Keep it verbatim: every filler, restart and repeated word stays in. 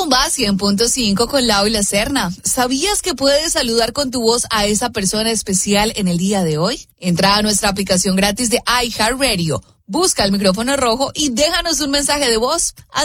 Bomba cien punto cinco con Lau y la Serna. ¿Sabías que puedes saludar con tu voz a esa persona especial en el día de hoy? Entra a nuestra aplicación gratis de iHeartRadio, busca el micrófono rojo y déjanos un mensaje de voz.